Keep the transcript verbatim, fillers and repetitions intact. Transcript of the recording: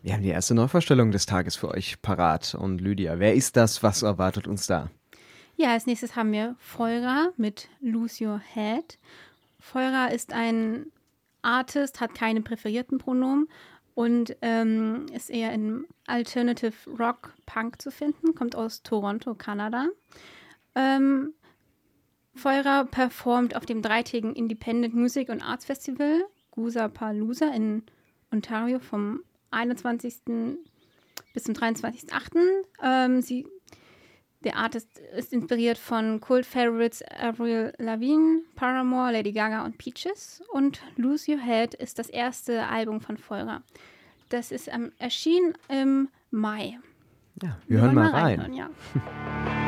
Wir haben die erste Neuvorstellung des Tages für euch parat. Und Lydia, wer ist das? Was erwartet uns da? Ja, als nächstes haben wir Folra mit Lose Your Head. Folra ist ein Artist, hat keine präferierten Pronomen und ähm, ist eher in Alternative Rock Punk zu finden, kommt aus Toronto, Kanada. Ähm, Folra performt auf dem dreitägigen Independent Music und Arts Festival Guzapalooza in Ontario vom einundzwanzigsten bis zum dreiundzwanzigsten achten Ähm, sie Der Artist ist inspiriert von Cult Favorites Avril Lavigne, Paramore, Lady Gaga und Peaches. Und Lose Your Head ist das erste Album von Folra. Das ist ähm, erschienen im Mai. Ja, wir, wir hören mal rein. Ja.